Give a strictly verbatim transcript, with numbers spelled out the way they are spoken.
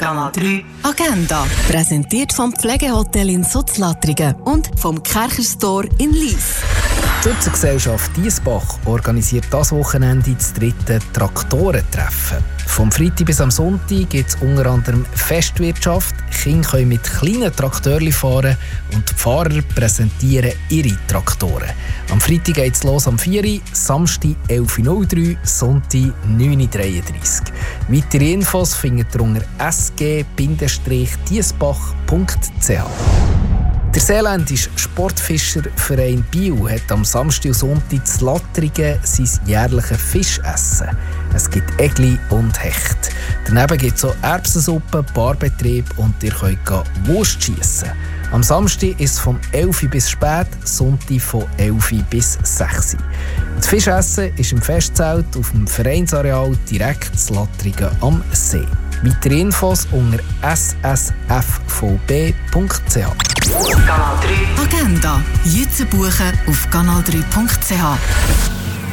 Kanal drei Agenda. Präsentiert vom Pflegehotel in Sutzlattringen und vom Kercher-Store in Lyss. Die Schützengesellschaft Diesbach organisiert das Wochenende das dritte Traktorentreffen. Vom Freitag bis am Sonntag gibt es unter anderem Festwirtschaft. Kinder können mit kleinen Traktoren fahren und die Fahrer präsentieren ihre Traktoren. Am Freitag geht es los am vier Uhr, Samstag elf Uhr drei, Sonntag neun Uhr dreiunddreißig. Weitere Infos findet ihr unter s g diesbach punkt c h. Der seeländische Sportfischerverein Biel hat am Samstag und Sonntag in Lattringen sein jährliches Fischessen. Es gibt Egli und Hecht. Daneben gibt es auch Erbsensuppe, Barbetrieb und ihr könnt Wurst schiessen. Am Samstag ist es von elf Uhr bis spät, Sonntag von elf Uhr bis sechs Uhr. Das Fischessen ist im Festzelt auf dem Vereinsareal direkt in Lattringen am See. Weitere Infos unter s s f v b punkt c h. Kanal drei Agenda. Jetzt buchen auf kanal drei punkt c h.